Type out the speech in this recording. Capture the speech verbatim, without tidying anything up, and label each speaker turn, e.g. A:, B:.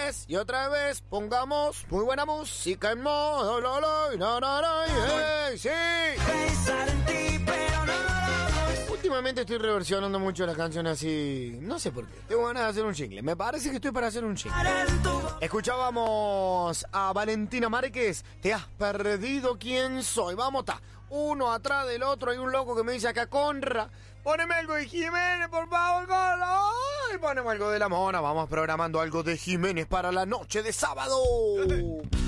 A: vez y otra vez pongamos muy buena música en modo lo, lo, no, no, no, hey, sí.
B: Pensar en ti, pero no lo doy.
A: Últimamente estoy reversionando mucho las canciones así, no sé por qué. Tengo ganas de hacer un jingle, me parece que estoy para hacer un jingle. Escuchábamos a Valentina Márquez, te has perdido quién soy. Vamos, ta, uno atrás del otro. Hay un loco que me dice acá, Conra, poneme algo de Jiménez, por favor, Conra. Ay, poneme algo de La Mona. Vamos programando algo de Jiménez para la noche de sábado.